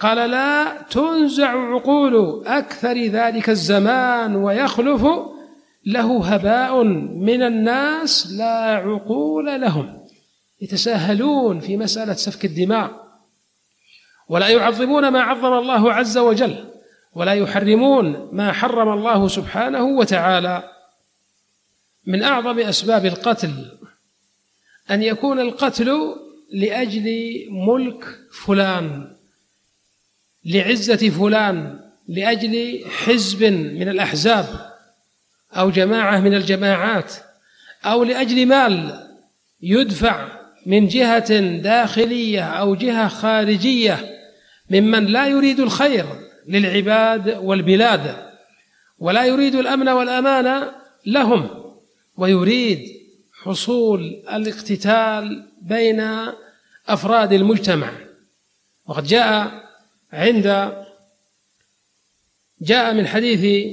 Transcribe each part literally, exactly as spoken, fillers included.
قال لا تنزع عقول أكثر ذلك الزمان ويخلف له هباء من الناس لا عقول لهم، يتساهلون في مسألة سفك الدماء، ولا يعظمون ما عظم الله عز وجل، ولا يحرمون ما حرم الله سبحانه وتعالى. من أعظم أسباب القتل أن يكون القتل لأجل ملك فلان، لعزة فلان، لأجل حزب من الأحزاب أو جماعة من الجماعات، أو لأجل مال يدفع من جهة داخلية أو جهة خارجية ممن لا يريد الخير للعباد والبلاد، ولا يريد الأمن والأمان لهم، ويريد حصول الاقتتال بين أفراد المجتمع. وقد جاء عند جاء من حديث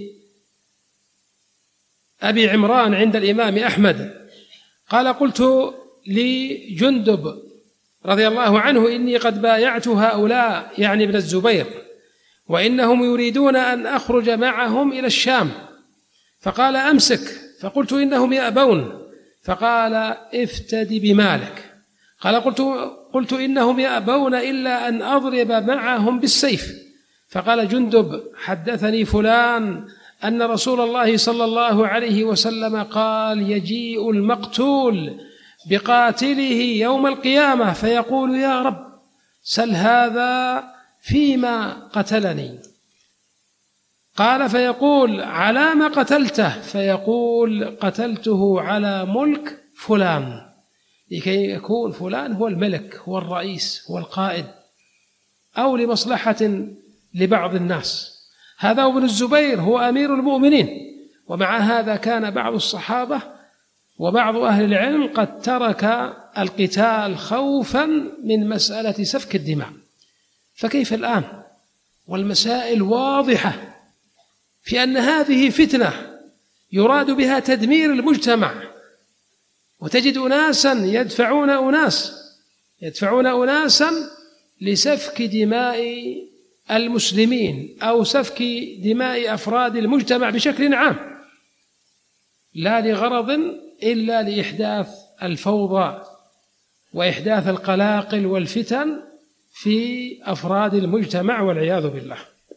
أبي عمران عند الإمام أحمد قال قلت لجندب رضي الله عنه إني قد بايعت هؤلاء يعني ابن الزبير وإنهم يريدون أن أخرج معهم إلى الشام، فقال أمسك، فقلت إنهم يأبون، فقال افتدي بمالك. قال قلت, قلت إنهم يأبون إلا أن أضرب معهم بالسيف، فقال جندب حدثني فلان أن رسول الله صلى الله عليه وسلم قال يجيء المقتول بقاتله يوم القيامة فيقول يا رب سل هذا فيما قتلني، قال فيقول على ما قتلته، فيقول قتلته على ملك فلان، لكي يكون فلان هو الملك، هو الرئيس، هو القائد، أو لمصلحة لبعض الناس. هذا ابن الزبير هو أمير المؤمنين، ومع هذا كان بعض الصحابة وبعض أهل العلم قد ترك القتال خوفا من مسألة سفك الدماء. فكيف الآن والمسائل واضحة في أن هذه فتنة يراد بها تدمير المجتمع، وتجد أناسا يدفعون أناس يدفعون أناسا لسفك دماء المسلمين أو سفك دماء أفراد المجتمع بشكل عام، لا لغرض إلا لإحداث الفوضى وإحداث القلاقل والفتن في أفراد المجتمع والعياذ بالله.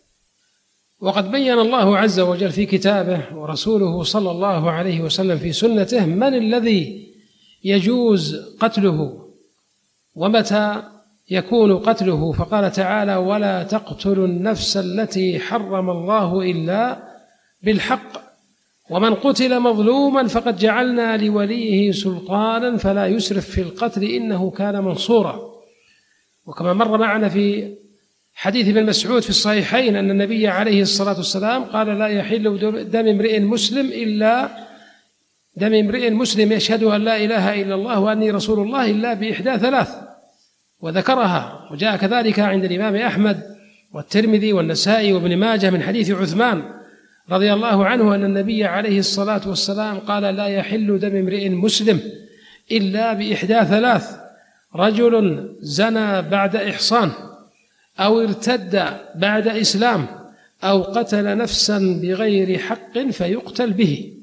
وقد بين الله عز وجل في كتابه ورسوله صلى الله عليه وسلم في سنته من الذي يجوز قتله ومتى يكون قتله، فقال تعالى ولا تقتلوا النفس التي حرم الله إلا بالحق ومن قتل مظلوما فقد جعلنا لوليه سلطانا فلا يسرف في القتل إنه كان منصورا. وكما مر معنا في حديث ابن مسعود في الصحيحين أن النبي عليه الصلاة والسلام قال لا يحل دم امرئ مسلم إلا دم امرئ مسلم يشهد أن لا إله إلا الله وأني رسول الله إلا بإحدى ثلاث، وذكرها. وجاء كذلك عند الإمام أحمد والترمذي والنسائي وابن ماجه من حديث عثمان رضي الله عنه أن النبي عليه الصلاة والسلام قال لا يحل دم امرئ مسلم إلا بإحدى ثلاث: رجل زنى بعد إحصان، أو ارتد بعد إسلام، أو قتل نفسا بغير حق فيقتل به.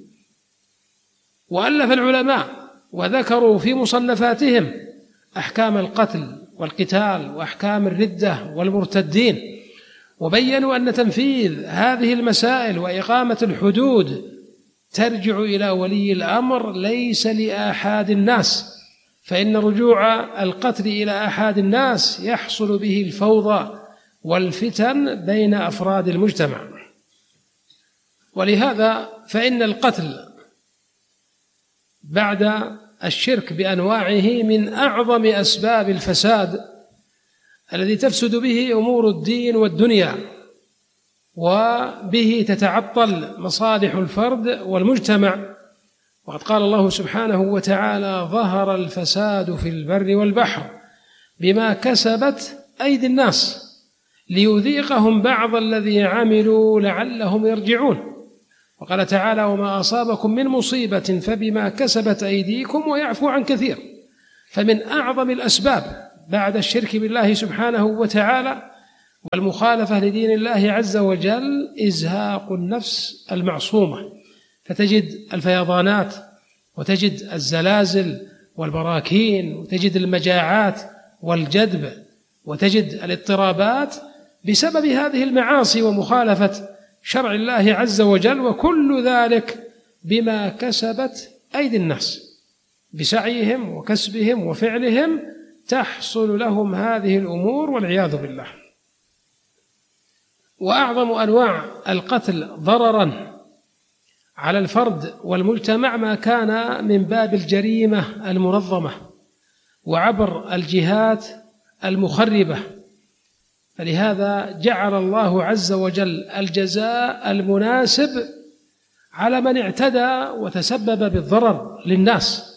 وألف العلماء وذكروا في مصنفاتهم أحكام القتل والقتال وأحكام الردة والمرتدين، وبينوا أن تنفيذ هذه المسائل وإقامة الحدود ترجع إلى ولي الأمر ليس لآحاد الناس، فإن رجوع القتل إلى آحاد الناس يحصل به الفوضى والفتن بين أفراد المجتمع. ولهذا فإن القتل بعد الشرك بأنواعه من أعظم أسباب الفساد الذي تفسد به أمور الدين والدنيا، وبه تتعطل مصالح الفرد والمجتمع. وقد قال الله سبحانه وتعالى ظهر الفساد في البر والبحر بما كسبت أيدي الناس ليذيقهم بعض الذي عملوا لعلهم يرجعون. وقال تعالى وما أصابكم من مصيبة فبما كسبت أيديكم ويعفو عن كثير. فمن أعظم الأسباب بعد الشرك بالله سبحانه وتعالى والمخالفة لدين الله عز وجل إزهاق النفس المعصومة، فتجد الفيضانات وتجد الزلازل والبراكين وتجد المجاعات والجدب وتجد الاضطرابات بسبب هذه المعاصي ومخالفة شرع الله عز وجل، وكل ذلك بما كسبت أيدي الناس، بسعيهم وكسبهم وفعلهم تحصل لهم هذه الأمور والعياذ بالله. وأعظم أنواع القتل ضرراً على الفرد والمجتمع ما كان من باب الجريمة المنظمة وعبر الجهات المخربة، فلهذا جعل الله عز وجل الجزاء المناسب على من اعتدى وتسبب بالضرر للناس،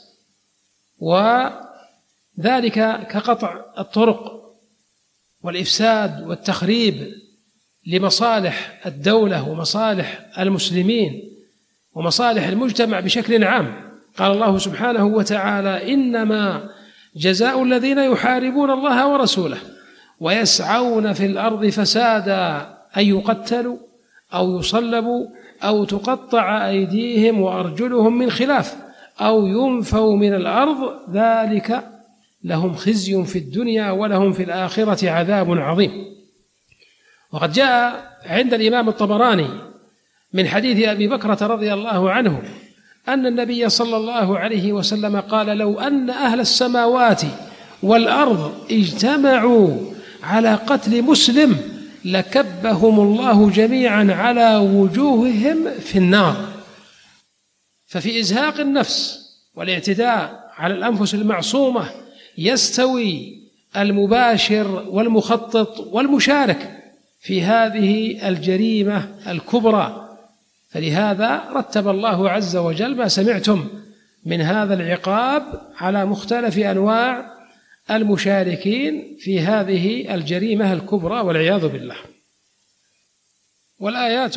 وذلك كقطع الطرق والإفساد والتخريب لمصالح الدولة ومصالح المسلمين ومصالح المجتمع بشكل عام. قال الله سبحانه وتعالى: إنما جزاء الذين يحاربون الله ورسوله ويسعون في الأرض فسادا أن يقتلوا أو يصلبوا أو تقطع أيديهم وأرجلهم من خلاف أو ينفوا من الأرض ذلك لهم خزي في الدنيا ولهم في الآخرة عذاب عظيم. وقد جاء عند الإمام الطبراني من حديث أبي بكرة رضي الله عنه أن النبي صلى الله عليه وسلم قال: لو أن أهل السماوات والأرض اجتمعوا على قتل مسلم لكبهم الله جميعا على وجوههم في النار. ففي إزهاق النفس والاعتداء على الأنفس المعصومة يستوي المباشر والمخطط والمشارك في هذه الجريمة الكبرى. فلهذا رتب الله عز وجل ما سمعتم من هذا العقاب على مختلف أنواع المشاركين في هذه الجريمة الكبرى والعياذ بالله. والآيات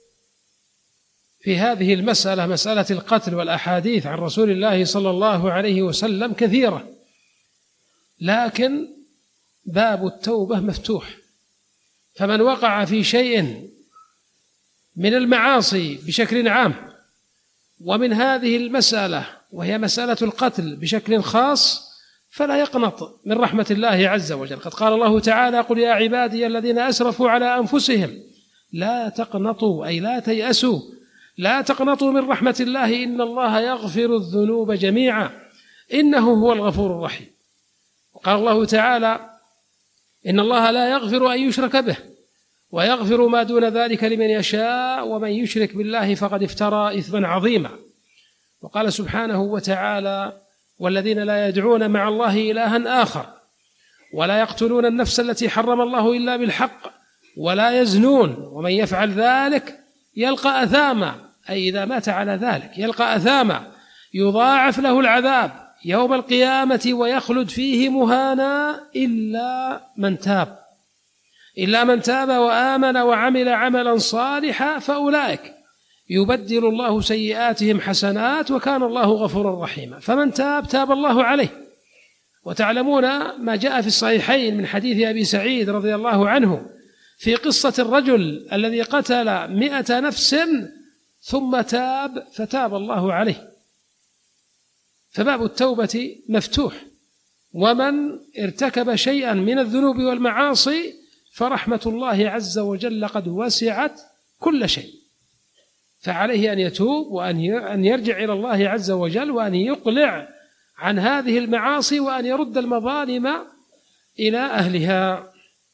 في هذه المسألة، مسألة القتل، والأحاديث عن رسول الله صلى الله عليه وسلم كثيرة، لكن باب التوبة مفتوح، فمن وقع في شيء من المعاصي بشكل عام ومن هذه المسألة وهي مسألة القتل بشكل خاص فلا يقنط من رحمة الله عز وجل. قد قال الله تعالى: قل يا عبادي الذين أسرفوا على أنفسهم لا تقنطوا، أي لا تيأسوا، لا تقنطوا من رحمة الله إن الله يغفر الذنوب جميعا إنه هو الغفور الرحيم. وقال الله تعالى: إن الله لا يغفر أن يشرك به ويغفر ما دون ذلك لمن يشاء ومن يشرك بالله فقد افترى إثما عظيما. وقال سبحانه وتعالى: والذين لا يدعون مع الله إلها آخر ولا يقتلون النفس التي حرم الله إلا بالحق ولا يزنون ومن يفعل ذلك يلقى أثاما، أي إذا مات على ذلك يلقى أثاما يضاعف له العذاب يوم القيامة ويخلد فيه مهانا إلا من تاب إلا من تاب وآمن وعمل عملا صالحا فأولئك يبدل الله سيئاتهم حسنات وكان الله غفورا رحيما. فمن تاب تاب الله عليه. وتعلمون ما جاء في الصحيحين من حديث أبي سعيد رضي الله عنه في قصة الرجل الذي قتل مئة نفس ثم تاب فتاب الله عليه. فباب التوبة مفتوح، ومن ارتكب شيئا من الذنوب والمعاصي فرحمة الله عز وجل قد وسعت كل شيء، فعليه أن يتوب وأن يرجع إلى الله عز وجل وأن يقلع عن هذه المعاصي وأن يرد المظالم إلى أهلها.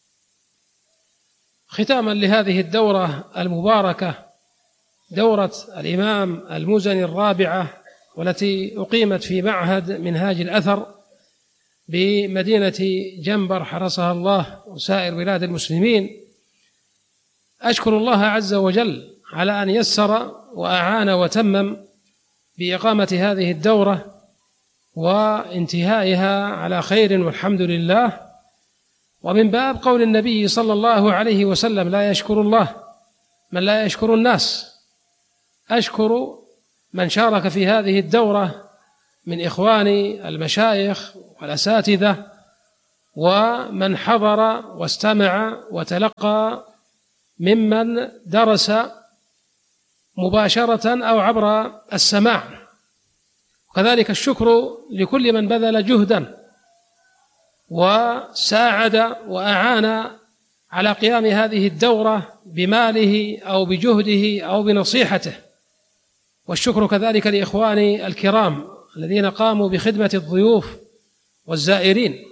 ختاما لهذه الدورة المباركة، دورة الإمام المزني الرابعة، والتي أقيمت في معهد منهاج الأثر بمدينة جنبر حرسها الله وسائر بلاد المسلمين، أشكر الله عز وجل على أن يسر وأعان وتمم بإقامة هذه الدورة وانتهائها على خير والحمد لله. ومن باب قول النبي صلى الله عليه وسلم: لا يشكر الله من لا يشكر الناس. أشكر من شارك في هذه الدورة من إخواني المشايخ والأساتذة ومن حضر واستمع وتلقى ممن درس مباشرة أو عبر السماع. وكذلك الشكر لكل من بذل جهدا وساعد وأعان على قيام هذه الدورة بماله أو بجهده أو بنصيحته. والشكر كذلك لإخواني الكرام الذين قاموا بخدمة الضيوف والزائرين،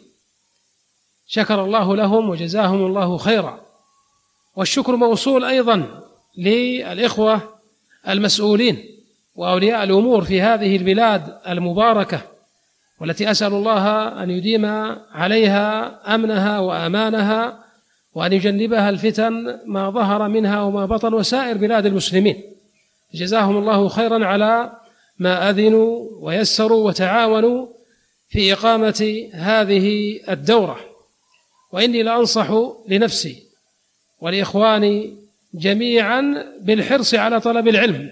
شكر الله لهم وجزاهم الله خيرا. والشكر موصول أيضا للإخوة المسؤولين وأولياء الأمور في هذه البلاد المباركة، والتي أسأل الله أن يديم عليها أمنها وأمانها، وأن يجنبها الفتن ما ظهر منها وما بطن، وسائر بلاد المسلمين. جزاهم الله خيرا على ما أذنوا ويسروا وتعاونوا في إقامة هذه الدورة. وإني لأنصح لنفسي ولإخواني جميعا بالحرص على طلب العلم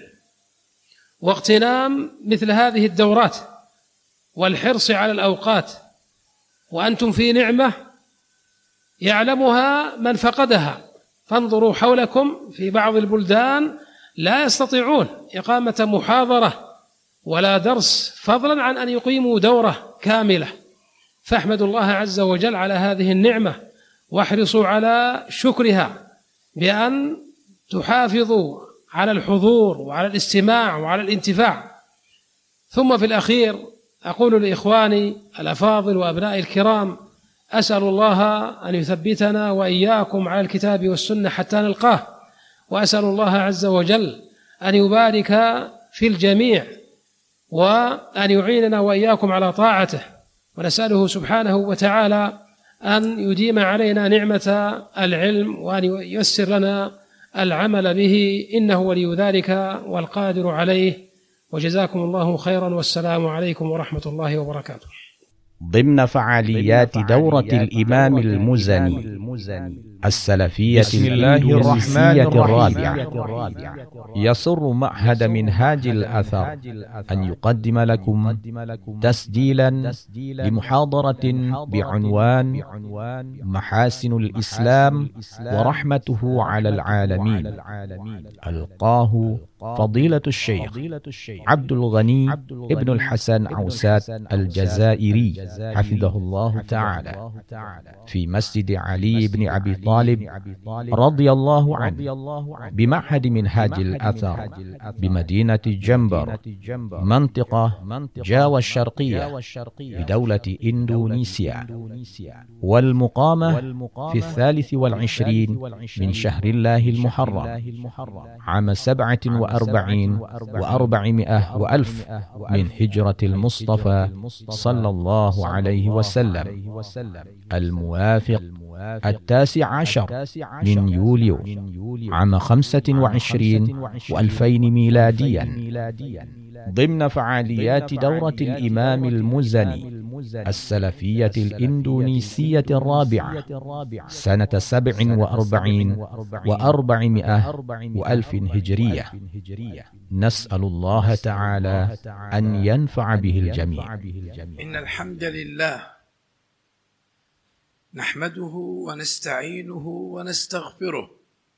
واغتنام مثل هذه الدورات، والحرص على الأوقات، وأنتم في نعمة يعلمها من فقدها. فانظروا حولكم، في بعض البلدان لا يستطيعون إقامة محاضرة ولا درس، فضلا عن أن يقيموا دورة كاملة. فاحمدوا الله عز وجل على هذه النعمة، واحرصوا على شكرها بأن تحافظوا على الحضور وعلى الاستماع وعلى الانتفاع. ثم في الأخير أقول لإخواني الأفاضل وأبنائي الكرام، أسأل الله أن يثبتنا وإياكم على الكتاب والسنة حتى نلقاه، وأسأل الله عز وجل أن يبارك في الجميع وأن يعيننا وإياكم على طاعته، ونسأله سبحانه وتعالى أن يديم علينا نعمة العلم وأن ييسر لنا العمل به، إنه ولي ذلك والقادر عليه. وجزاكم الله خيرا، والسلام عليكم ورحمة الله وبركاته. ضمن فعاليات دورة الإمام المزني السلفية الإندونيسية الرابعة، يسر معهد منهاج الأثر أن يقدم لكم تسجيلا لمحاضرة بعنوان محاسن الإسلام ورحمته على العالمين، ألقاه فضيلة الشيخ عبد الغني ابن الحسن عوسات الجزائري حفظه الله تعالى في مسجد علي بن أبي طالب رضي الله عنه بمعهد منهاج الأثر بمدينة جنبر منطقة جاوا الشرقية بدولة إندونيسيا، والمقامة في الثالث والعشرين من شهر الله المحرم عام سبعة وأربعين وأربعمائة وألف من هجرة المصطفى صلى الله عليه وسلم، الموافق التاسع عشر من يوليو عام خمسة وعشرين وألفين ميلاديا، ضمن فعاليات دورة الإمام المزني السلفية الإندونيسية الرابعة سنة سبع وأربعين وأربعمائة وألف هجرية. نسأل الله تعالى أن ينفع به الجميع. إن الحمد لله نحمده ونستعينه ونستغفره،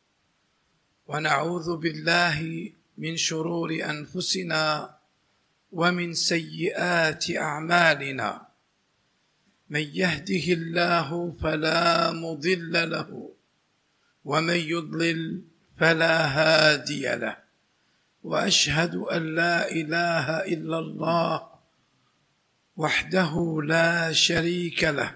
ونعوذ بالله من شرور أنفسنا ومن سيئات أعمالنا. من يهده الله فلا مضل له، ومن يضلل فلا هادي له. وأشهد أن لا إله إلا الله وحده لا شريك له،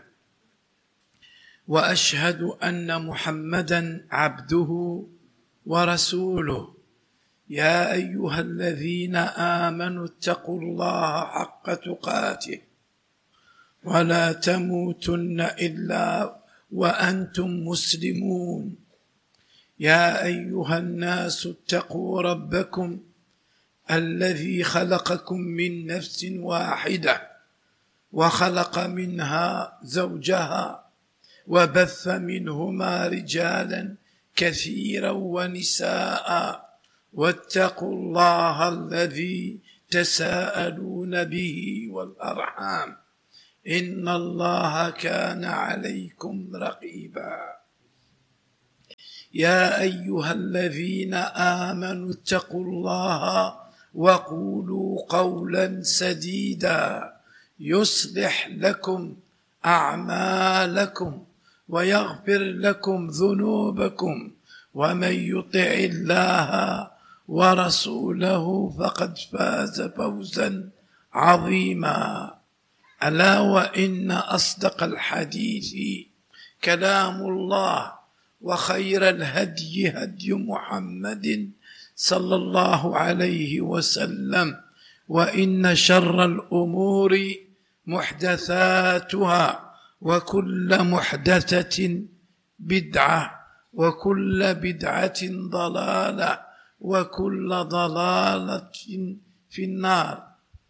وأشهد أن محمدًا عبده ورسوله. يا أيها الذين آمنوا اتقوا الله حق تقاته ولا تموتن إلا وأنتم مسلمون. يا أيها الناس اتقوا ربكم الذي خلقكم من نفس واحدة وخلق منها زوجها وبث منهما رجالا كثيرا ونساء، واتقوا الله الذي تساءلون به والأرحام، إن الله كان عليكم رقيبا. يا أيها الذين آمنوا اتقوا الله وقولوا قولا سديدا يصلح لكم أعمالكم ويغفر لكم ذنوبكم، ومن يطع الله ورسوله فقد فاز فوزا عظيما. ألا وإن أصدق الحديث كلام الله، وخير الهدي هدي محمد صلى الله عليه وسلم، وإن شر الأمور محدثاتها، وكل محدثة بدعة، وكل بدعة ضلالة، وكل ضلالة في النار.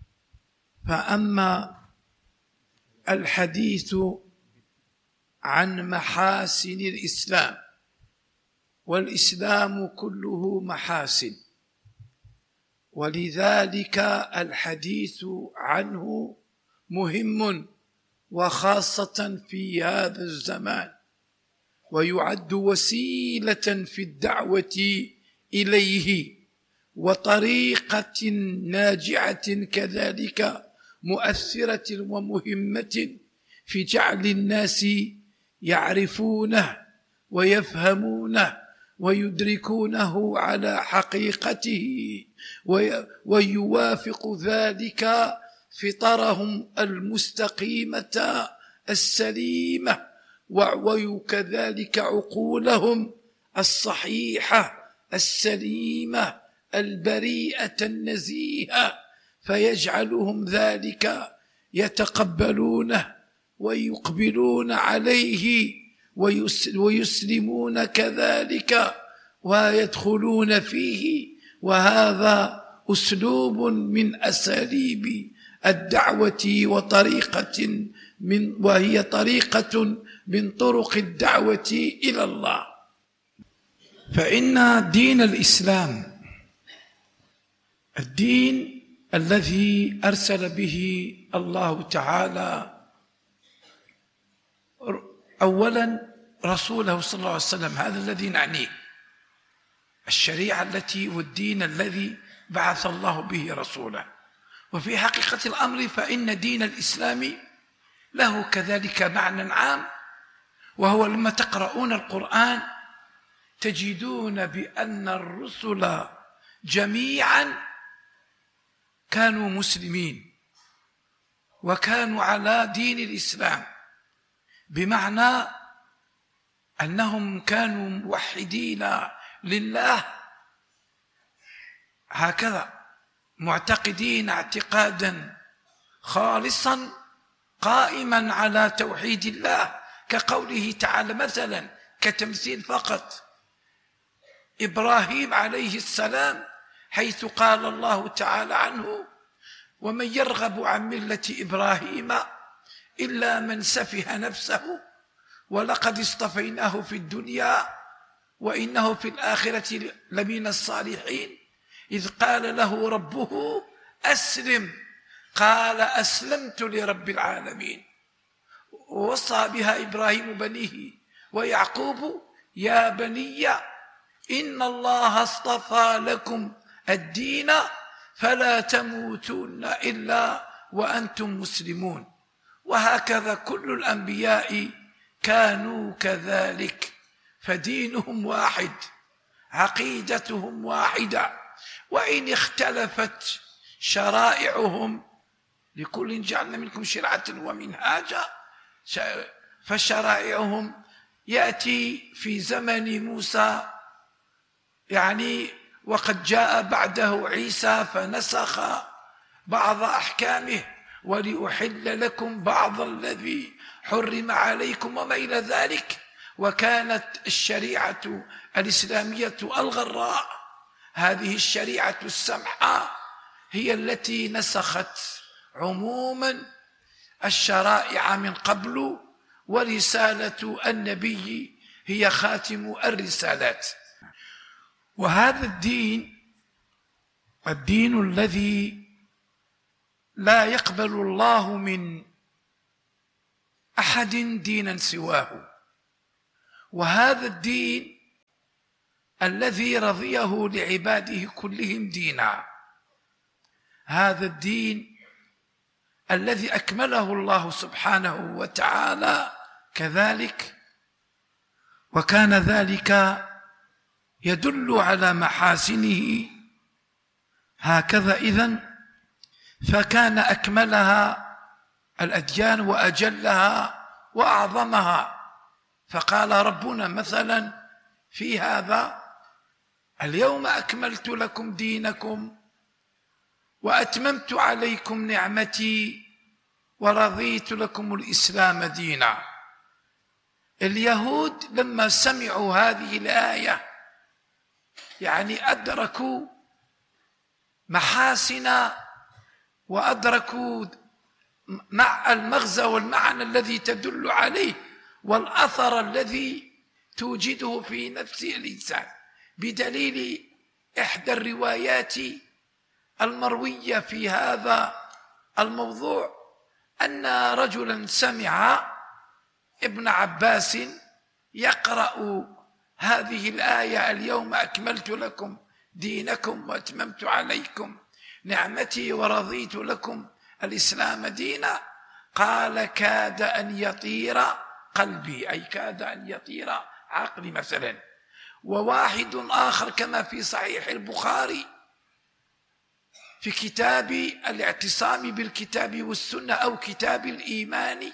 فأما الحديث عن محاسن الإسلام، والإسلام كله محاسن، ولذلك الحديث عنه مهم، وخاصة في هذا الزمان، ويعد وسيلة في الدعوة إليه، وطريقة ناجعة كذلك مؤثرة ومهمة في جعل الناس يعرفونه ويفهمونه ويدركونه على حقيقته، ويوافق ذلك فطرهم المستقيمة السليمة، وكذلك عقولهم الصحيحة السليمة البريئة النزيهة، فيجعلهم ذلك يتقبلونه ويقبلون عليه ويسلمون كذلك ويدخلون فيه. وهذا أسلوب من أساليب الدعوة، وطريقة من وهي طريقة من طرق الدعوة إلى الله. فإن دين الإسلام الدين الذي أرسل به الله تعالى أولا رسوله صلى الله عليه وسلم، هذا الذي نعنيه، الشريعة التي والدين الذي بعث الله به رسوله. وفي حقيقة الأمر فإن دين الإسلام له كذلك معنى عام، وهو لما تقرؤون القرآن تجدون بأن الرسل جميعا كانوا مسلمين، وكانوا على دين الإسلام، بمعنى أنهم كانوا موحدين لله، هكذا معتقدين اعتقادا خالصا قائما على توحيد الله، كقوله تعالى مثلا كتمثيل فقط إبراهيم عليه السلام، حيث قال الله تعالى عنه: ومن يرغب عن ملة إبراهيم إلا من سفه نفسه ولقد اصطفيناه في الدنيا وإنه في الآخرة لمن الصالحين، إذ قال له ربه أسلم قال أسلمت لرب العالمين. ووصى بها إبراهيم بنيه ويعقوب: يا بني إن الله اصطفى لكم الدين فلا تموتون إلا وأنتم مسلمون. وهكذا كل الأنبياء كانوا كذلك، فدينهم واحد، عقيدتهم واحدة، وإن اختلفت شرائعهم، لكل جعلنا منكم شرعة ومنهاجا، فشرائعهم يأتي في زمن موسى يعني وقد جاء بعده عيسى فنسخ بعض أحكامه، ولأحل لكم بعض الذي حرم عليكم وما إلى ذلك. وكانت الشريعة الإسلامية الغراء، هذه الشريعة السمحة، هي التي نسخت عموما الشرائع من قبل، ورسالة النبي هي خاتم الرسالات. وهذا الدين الدين الذي لا يقبل الله من أحد دينا سواه، وهذا الدين الذي رضيه لعباده كلهم دينا، هذا الدين الذي أكمله الله سبحانه وتعالى كذلك، وكان ذلك يدل على محاسنه. هكذا إذن فكان أكملها الأديان وأجلها وأعظمها. فقال ربنا مثلا في هذا: اليوم أكملت لكم دينكم وأتممت عليكم نعمتي ورضيت لكم الإسلام دينا. اليهود لما سمعوا هذه الآية يعني أدركوا محاسن وأدركوا مع المغزى والمعنى الذي تدل عليه والأثر الذي توجده في نفس الإنسان، بدليل إحدى الروايات المروية في هذا الموضوع أن رجلا سمع ابن عباس يقرأ هذه الآية: اليوم أكملت لكم دينكم وأتممت عليكم نعمتي ورضيت لكم الإسلام دينا، قال: كاد أن يطير قلبي، أي كاد أن يطير عقلي مثلا. وواحد آخر كما في صحيح البخاري في كتاب الاعتصام بالكتاب والسنة أو كتاب الإيمان،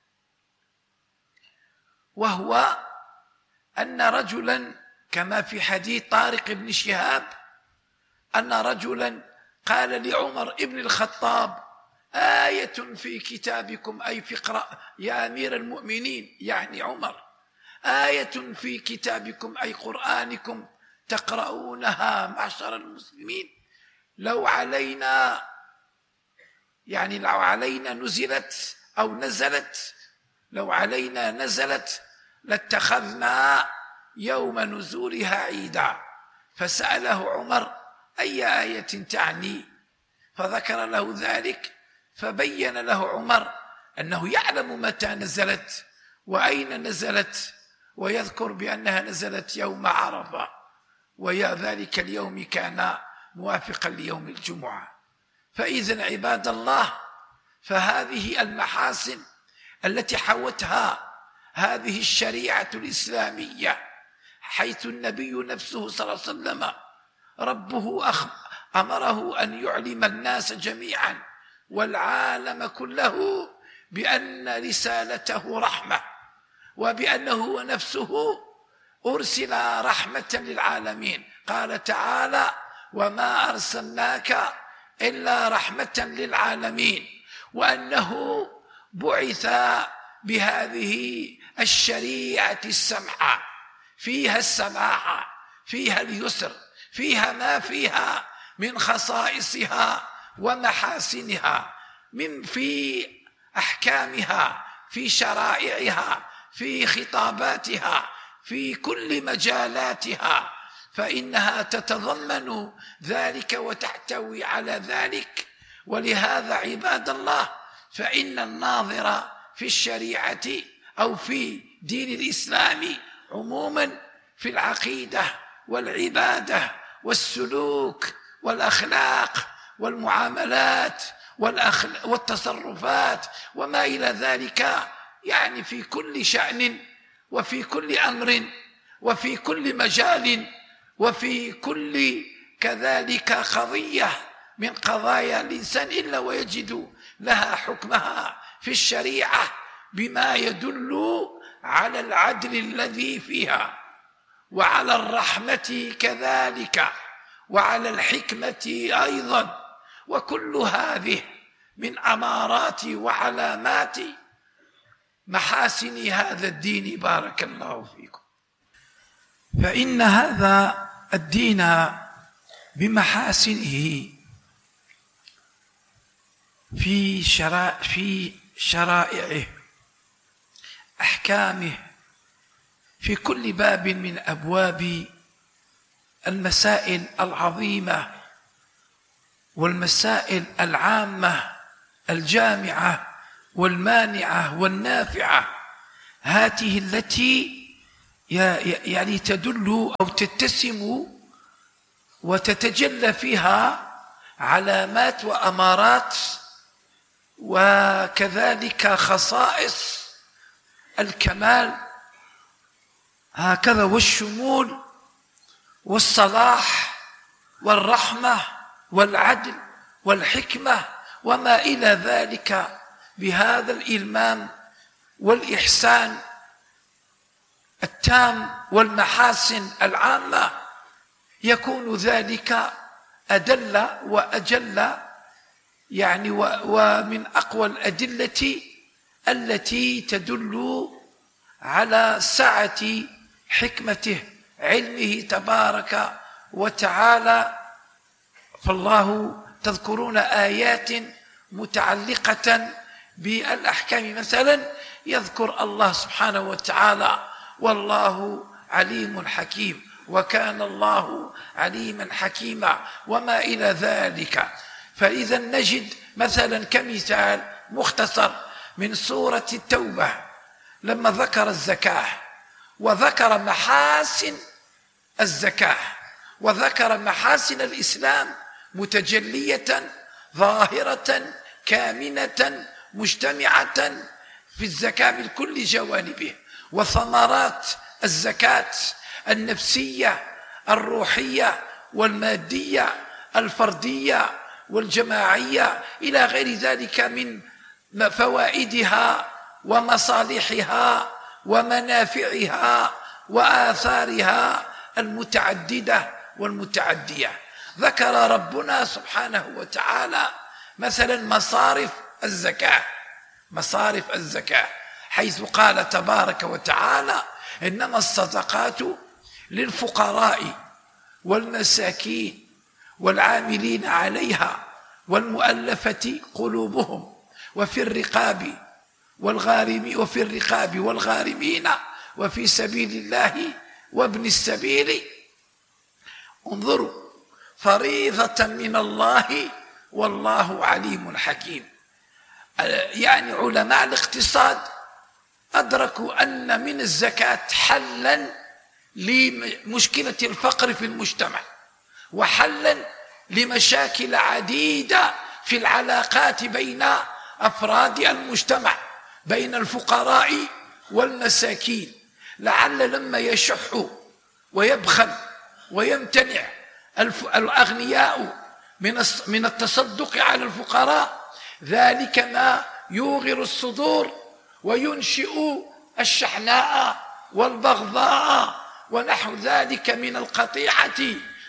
وهو أن رجلا كما في حديث طارق بن شهاب أن رجلا قال لعمر ابن الخطاب: آية في كتابكم، أي في قراء يا أمير المؤمنين يعني عمر، آية في كتابكم أي قرآنكم تقرؤونها معشر المسلمين، لو علينا يعني لو علينا نزلت أو نزلت لو علينا نزلت لاتخذنا يوم نزولها عيدا. فسأله عمر: أي آية تعني؟ فذكر له ذلك، فبين له عمر أنه يعلم متى نزلت وأين نزلت، ويذكر بأنها نزلت يوم عرفة، ويا ذلك اليوم كان موافقا ليوم الجمعة. فإذن عباد الله، فهذه المحاسن التي حوتها هذه الشريعة الإسلامية، حيث النبي نفسه صلى الله عليه وسلم ربه أمره أن يعلم الناس جميعا والعالم كله بأن رسالته رحمة، وبأنه نفسه أرسل رحمة للعالمين. قال تعالى: وما أرسلناك إلا رحمة للعالمين، وأنه بعث بهذه الشريعة السمحة، فيها السماحة، فيها اليسر، فيها ما فيها من خصائصها ومحاسنها، من في أحكامها، في شرائعها، في خطاباتها، في كل مجالاتها، فإنها تتضمن ذلك وتحتوي على ذلك. ولهذا عباد الله، فإن الناظر في الشريعة أو في دين الإسلام عموما في العقيدة والعبادة والسلوك والأخلاق والمعاملات والتصرفات وما إلى ذلك، يعني في كل شأن وفي كل أمر وفي كل مجال وفي كل كذلك قضية من قضايا الإنسان إلا ويجد لها حكمها في الشريعة بما يدل على العدل الذي فيها، وعلى الرحمة كذلك، وعلى الحكمة أيضا. وكل هذه من أمارات وعلامات محاسن هذا الدين. بارك الله فيكم. فإن هذا الدين بمحاسنه في شرائع في شرائعه، أحكامه، في كل باب من أبواب المسائل العظيمة والمسائل العامة الجامعة والمانعة والنافعة، هذه التي يعني تدل أو تتسم وتتجلى فيها علامات وأمارات وكذلك خصائص الكمال، هكذا والشمول والصلاح والرحمة والعدل والحكمة وما إلى ذلك بهذا الإلمام والإحسان التام والمحاسن العامة، يكون ذلك أدل وأجل يعني ومن أقوى الأدلة التي تدل على سعة حكمته علمه تبارك وتعالى. فالله تذكرون آيات متعلقة بالأحكام، مثلا يذكر الله سبحانه وتعالى والله عليم حكيم وكان الله عليما حكيما وما إلى ذلك. فإذا نجد مثلا كمثال مختصر من سورة التوبة لما ذكر الزكاة وذكر محاسن الزكاة وذكر محاسن الإسلام متجلية ظاهرة كامنة مجتمعة في الزكاة من كل جوانبه، وثمرات الزكاة النفسية الروحية والمادية الفردية والجماعية إلى غير ذلك من فوائدها ومصالحها ومنافعها وآثارها المتعددة والمتعدية. ذكر ربنا سبحانه وتعالى مثلا مصارف الزكاة مصارف الزكاة حيث قال تبارك وتعالى إنما الصدقات للفقراء والمساكين والعاملين عليها والمؤلفة قلوبهم وفي الرقاب والغارمين وفي الرقاب والغارمين وفي سبيل الله وابن السبيل. انظروا، فريضة من الله والله عليم حكيم. يعني علماء الاقتصاد أدركوا أن من الزكاة حلا لمشكلة الفقر في المجتمع وحلا لمشاكل عديدة في العلاقات بين أفراد المجتمع بين الفقراء والمساكين. لعل لما يشح ويبخل ويمتنع الأغنياء من التصدق على الفقراء ذلك ما يوغر الصدور وينشئ الشحناء والبغضاء ونحو ذلك من القطيعة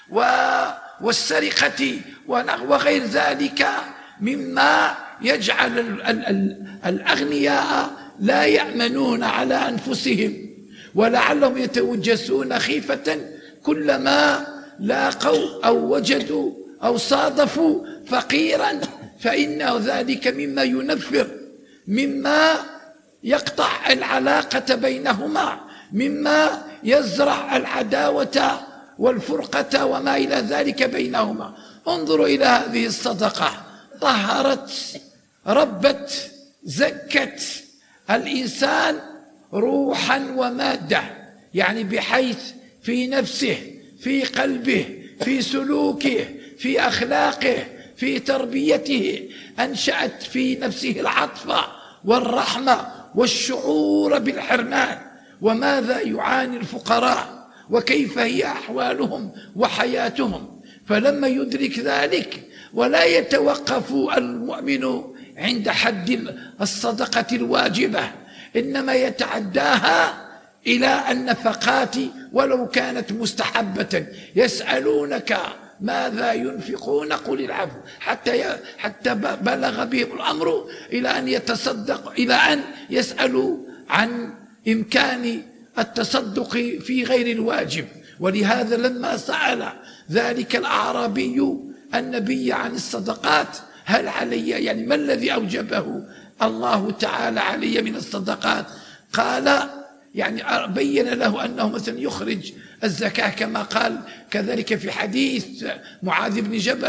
والسرقة وغير ذلك مما يجعل الأغنياء لا يأمنون على أنفسهم ولعلهم يتوجسون خيفة كلما لاقوا أو وجدوا أو صادفوا فقيرا، فإنه ذلك مما ينفر مما يقطع العلاقة بينهما مما يزرع العداوة والفرقة وما إلى ذلك بينهما. انظروا إلى هذه الصدقة، طهرت ربت زكت الإنسان روحا ومادة، يعني بحيث في نفسه في قلبه في سلوكه في أخلاقه في تربيته أنشأت في نفسه العطف والرحمة والشعور بالحرمان وماذا يعاني الفقراء وكيف هي أحوالهم وحياتهم. فلما يدرك ذلك ولا يتوقف المؤمن عند حد الصدقة الواجبة، إنما يتعداها إلى النفقات ولو كانت مستحبة. يسألونك ماذا ينفقون قل العفو، حتى حتى بلغ بهم الأمر إلى أن يتصدق إلى أن يسألوا عن إمكان التصدق في غير الواجب. ولهذا لما سأل ذلك الأعرابي النبي عن الصدقات هل علي، يعني ما الذي أوجبه الله تعالى علي من الصدقات، قال يعني بين له أنه مثلا يخرج الزكاة كما قال كذلك في حديث معاذ بن جبل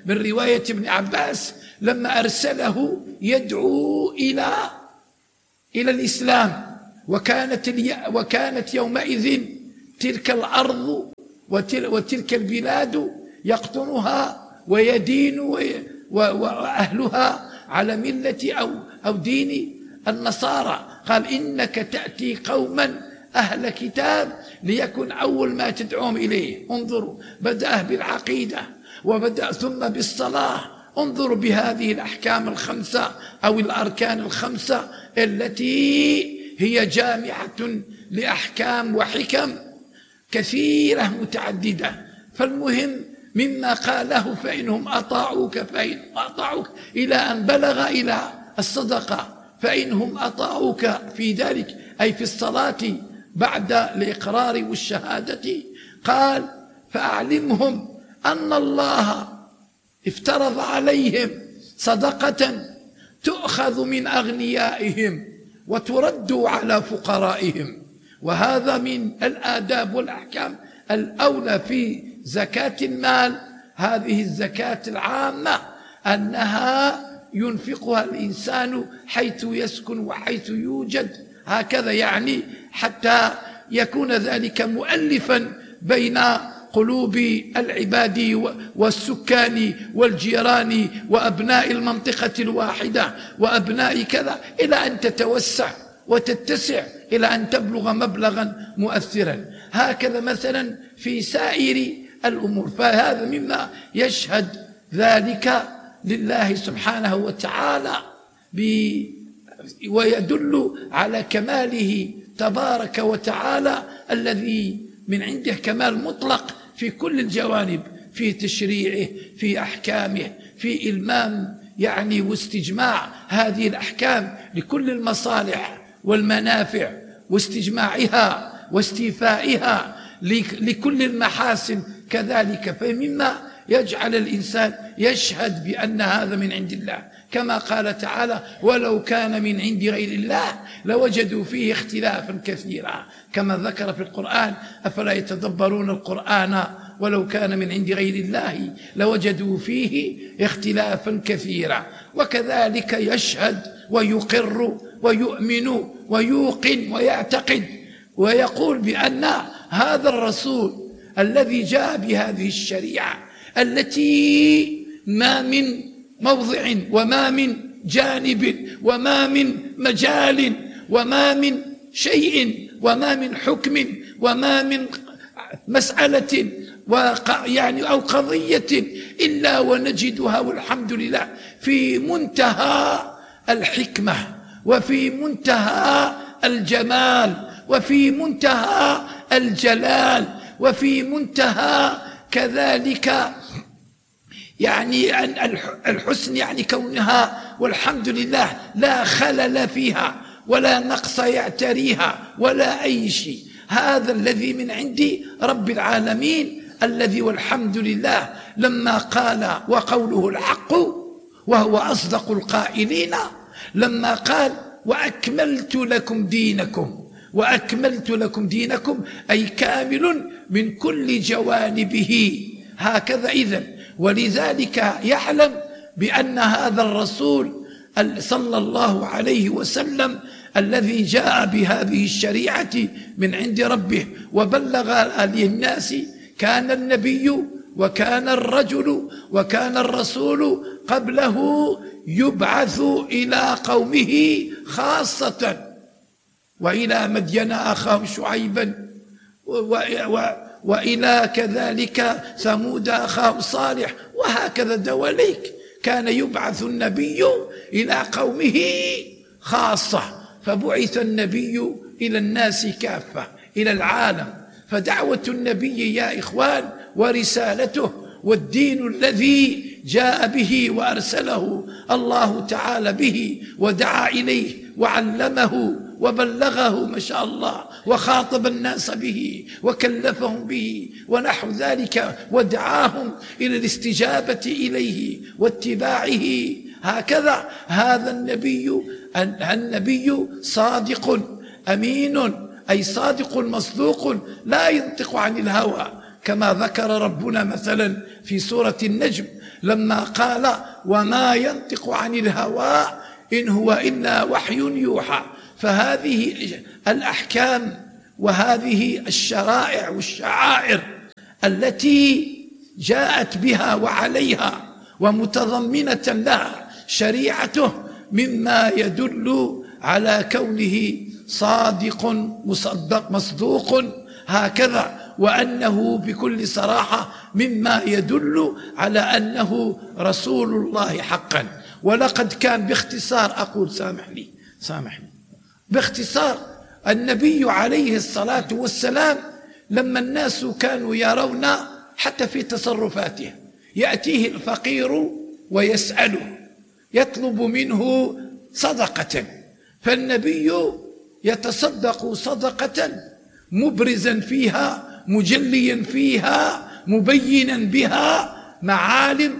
من رواية ابن عباس لما أرسله يدعو إلى إلى الإسلام، وكانت وكانت يومئذ تلك الأرض وتلك البلاد يقطنها ويدين وأهلها على ملة أو أو دين النصارى. قال إنك تأتي قوما أهل كتاب ليكن أول ما تدعوهم إليه. انظروا، بدأ بالعقيدة وبدأ ثم بالصلاة. انظروا بهذه الأحكام الخمسة أو الأركان الخمسة التي هي جامعة لأحكام وحكم كثيرة متعددة. فالمهم مما قاله فإنهم أطاعوك فإن أطاعوك إلى أن بلغ إلى الصدقة، فإنهم أطاعوك في ذلك أي في الصلاة بعد الإقرار والشهادة. قال فأعلمهم أن الله افترض عليهم صدقة تؤخذ من أغنيائهم وترد على فقرائهم. وهذا من الآداب والأحكام الأولى في زكاة المال، هذه الزكاة العامة أنها ينفقها الإنسان حيث يسكن وحيث يوجد، هكذا يعني حتى يكون ذلك مؤلفا بين قلوب العباد والسكان والجيران وأبناء المنطقة الواحدة وأبناء كذا، إلى أن تتوسع وتتسع إلى أن تبلغ مبلغا مؤثرا. هكذا مثلا في سائر الأمور. فهذا مما يشهد ذلك لله سبحانه وتعالى ويدل على كماله تبارك وتعالى الذي من عنده كمال مطلق في كل الجوانب، في تشريعه، في أحكامه، في إلمام يعني واستجماع هذه الأحكام لكل المصالح والمنافع واستجماعها واستيفائها لكل المحاسن كذلك. فمما يجعل الإنسان يشهد بأن هذا من عند الله، كما قال تعالى ولو كان من عند غير الله لوجدوا فيه اختلافا كثيرا، كما ذكر في القرآن أفلا يتدبرون القرآن ولو كان من عند غير الله لوجدوا فيه اختلافا كثيرا. وكذلك يشهد ويقر ويؤمن ويوقن ويعتقد ويقول بأن هذا الرسول الذي جاء بهذه الشريعة التي ما من موضع وما من جانب وما من مجال وما من شيء وما من حكم وما من مسألة يعني أو قضية إلا ونجدها والحمد لله في منتهى الحكمة وفي منتهى الجمال وفي منتهى الجلال وفي منتهى كذلك يعني الحسن، يعني كونها والحمد لله لا خلل فيها ولا نقص يعتريها ولا أي شيء. هذا الذي من عند رب العالمين الذي والحمد لله لما قال وقوله الحق وهو أصدق القائلين لما قال وأكملت لكم دينكم، وأكملت لكم دينكم أي كامل من كل جوانبه. هكذا إذن، ولذلك يعلم بأن هذا الرسول صلى الله عليه وسلم الذي جاء بهذه الشريعة من عند ربه وبلغ للناس، كان النبي وكان الرجل وكان الرسول قبله يبعث إلى قومه خاصة، وإلى مدين أخاهم شعيبا وإلى كذلك ثمود أخاهم صالح، وهكذا دواليك كان يبعث النبي إلى قومه خاصة. فبعث النبي إلى الناس كافة، إلى العالم. فدعوة النبي يا إخوان ورسالته والدين الذي جاء به وأرسله الله تعالى به ودعا إليه وعلمه وبلغه ما شاء الله وخاطب الناس به وكلفهم به ونحو ذلك ودعاهم إلى الاستجابة إليه واتباعه. هكذا هذا النبي النبي صادق أمين، أي صادق مصدوق لا ينطق عن الهوى، كما ذكر ربنا مثلا في سورة النجم لما قال وما ينطق عن الهوى إن هو إلا وحي يوحى. فهذه الأحكام وهذه الشرائع والشعائر التي جاءت بها وعليها ومتضمنة لها شريعته مما يدل على كونه صادق مصدق مصدوق هكذا، وأنه بكل صراحة مما يدل على أنه رسول الله حقا. ولقد كان باختصار أقول سامحني سامحني باختصار النبي عليه الصلاة والسلام لما الناس كانوا يرون حتى في تصرفاته يأتيه الفقير ويسأله يطلب منه صدقة، فالنبي يتصدق صدقة مبرزا فيها مجليا فيها مبينا بها معالم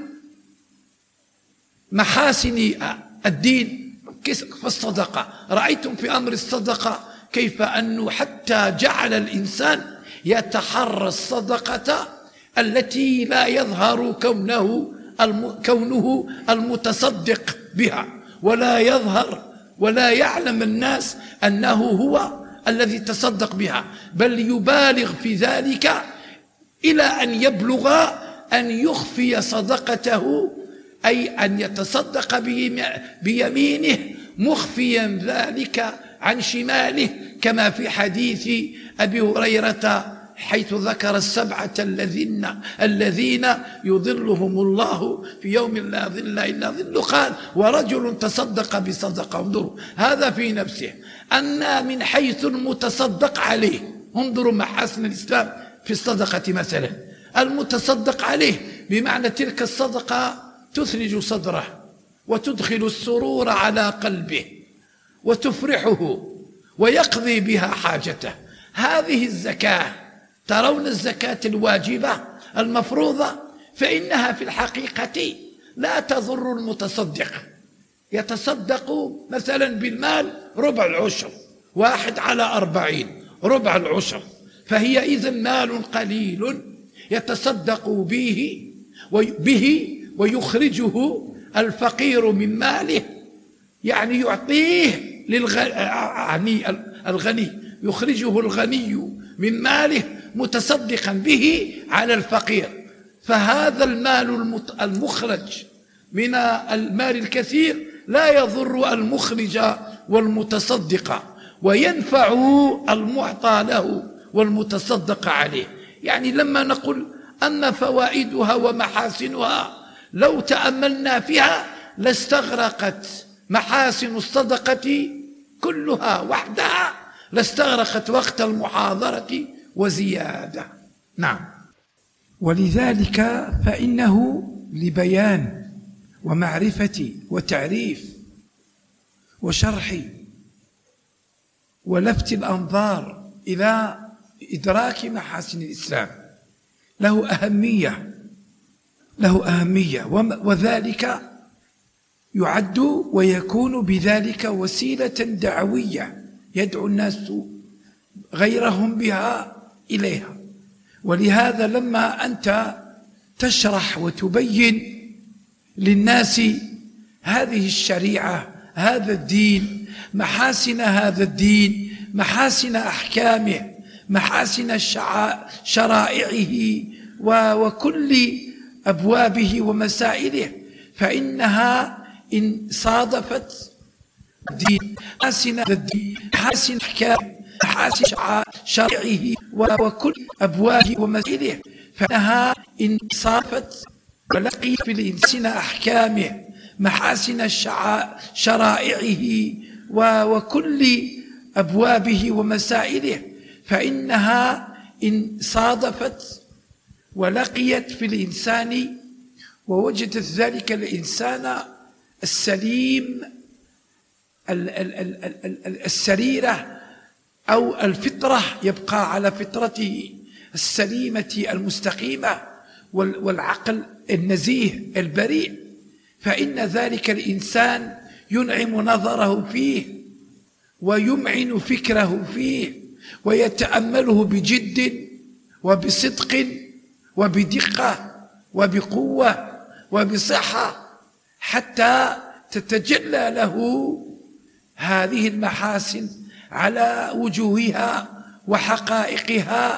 محاسن الدين فالصدقة. رأيتم في أمر الصدقة كيف أنه حتى جعل الإنسان يتحرى الصدقة التي لا يظهر كونه كونه المتصدق بها، ولا يظهر ولا يعلم الناس أنه هو الذي تصدق بها، بل يبالغ في ذلك إلى أن يبلغ أن يخفي صدقته، أي أن يتصدق بيمينه مخفيا ذلك عن شماله، كما في حديث أبي هريرة حيث ذكر السبعة الذين الذين يظلهم الله في يوم لا ظل إلا ظله، قال ورجل تصدق بصدقة. انظروا هذا في نفسه، أن من حيث المتصدق عليه، انظروا محاسن الإسلام في الصدقة مثلا، المتصدق عليه بمعنى تلك الصدقة تثلج صدره وتدخل السرور على قلبه وتفرحه ويقضي بها حاجته. هذه الزكاة، ترون الزكاة الواجبة المفروضة، فإنها في الحقيقة لا تضر المتصدق. يتصدق مثلا بالمال ربع العشر، واحد على أربعين ربع العشر، فهي إذن مال قليل يتصدق به به ويخرجه الفقير من ماله، يعني يعطيه للغني الغني يخرجه الغني من ماله متصدقا به على الفقير. فهذا المال المخرج من المال الكثير لا يضر المخرج والمتصدق، وينفع المعطى له والمتصدق عليه. يعني لما نقول أن فوائدها ومحاسنها لو تأملنا فيها لاستغرقت محاسن الصدقة كلها وحدها، لاستغرقت وقت المحاضرة وزيادة. نعم. ولذلك فإنه لبيان ومعرفة وتعريف وشرح ولفت الأنظار إلى إدراك محاسن الإسلام له أهمية له أهمية وذلك يعد ويكون بذلك وسيلة دعوية يدعو الناس غيرهم بها إليها. ولهذا لما أنت تشرح وتبين للناس هذه الشريعة، هذا الدين، محاسن هذا الدين، محاسن أحكامه، محاسن شرائعه وكل أبوابه ومسائله، فإنها إن صادفت الدين محاسن الدين محاسن أحكامه محاسن شرائعه وكل أبوابه ومسائله، فإنها إن صادفت ولقي في الإنسان أحكامه محاسن شرائعه وكل أبوابه ومسائله، فإنها إن صادفت ولقيت في الإنسان ووجدت ذلك الإنسان السليم السريرة أو الفطرة، يبقى على فطرته السليمة المستقيمة والعقل النزيه البريء، فإن ذلك الإنسان ينعم نظره فيه ويمعن فكره فيه ويتأمله بجد وبصدق وبدقة وبقوة وبصحة حتى تتجلى له هذه المحاسن على وجوهها وحقائقها